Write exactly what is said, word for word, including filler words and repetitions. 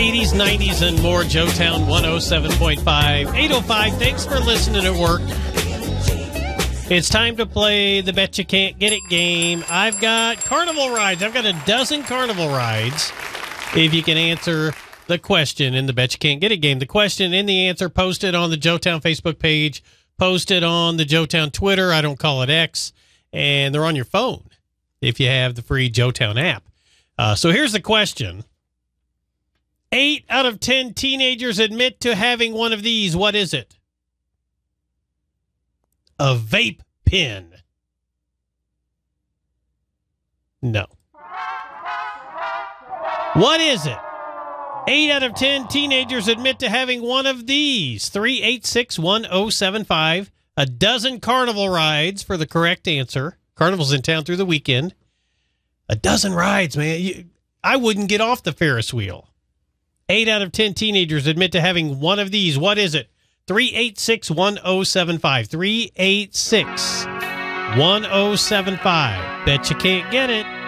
eighties, nineties, and more. Joetown one oh seven point five. eight oh five, thanks for listening at work. It's time to play the Bet You Can't Get It game. I've got carnival rides. I've got a dozen carnival rides. If you can answer the question in the Bet You Can't Get It game. The question and the answer posted on the Joetown Facebook page, posted on the Joetown Twitter. I don't call it X. And they're on your phone if you have the free Joetown app. Uh, so here's the question. Eight out of ten teenagers admit to having one of these. What is it? A vape pen. No. What is it? Eight out of ten teenagers admit to having one of these. three eight six, one oh seven five. A dozen carnival rides for the correct answer. Carnival's in town through the weekend. A dozen rides, man. You, I wouldn't get off the Ferris wheel. Eight out of ten teenagers admit to having one of these. What is it? three eight six, one oh seven five. three eight six, one oh seven five. Bet you can't get it.